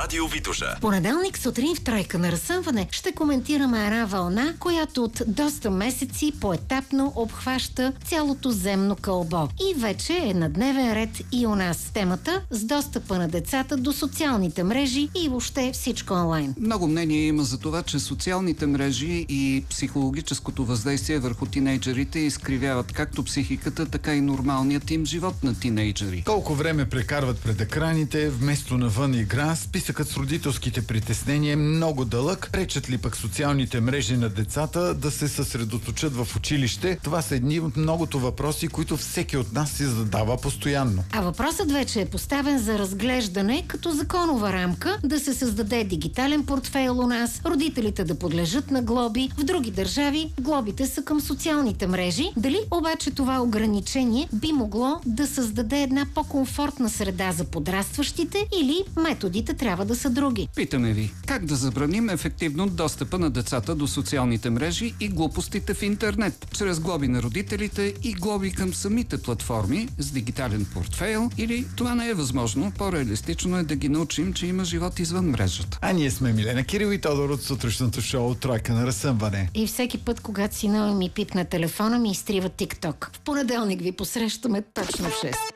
Радио Витоша. Понеделник сутрин в тройка на разсъмване ще коментираме една вълна, която от доста месеци поетапно обхваща цялото земно кълбо. И вече е на дневен ред и у нас. Темата с достъпа на децата до социалните мрежи и въобще всичко онлайн. Много мнение има за това, че социалните мрежи и психологическото въздействие върху тинейджерите изкривяват както психиката, така и нормалният им живот на тинейджери. Колко време прекарват пред екраните, вместо навън игра, списъкът с родителските притеснения е много дълъг. Пречат ли пък социалните мрежи на децата да се съсредоточат в училище? Това са едни от многото въпроси, които всеки от нас си задава постоянно. А въпросът вече е поставен за разглеждане като законова рамка, да се създаде дигитален портфейл у нас, родителите да подлежат на глоби. В други държави глобите са към социалните мрежи. Дали обаче това ограничение би могло да създаде една по-комфортна среда за подрастващите или методите трябва да са други? Питаме ви, как да забраним ефективно достъпа на децата до социалните мрежи и глупостите в интернет? Чрез глоби на родителите и глоби към самите платформи с дигитален портфейл, или това не е възможно? По-реалистично е да ги научим, че има живот извън мрежата. А ние сме Милена Кирил и Тодор от сутрешното шоу Тройка на разсъмване. И всеки път, когато сина ми пипне телефона, ми изтрива TikTok. В понеделник ви посрещаме точно в 6.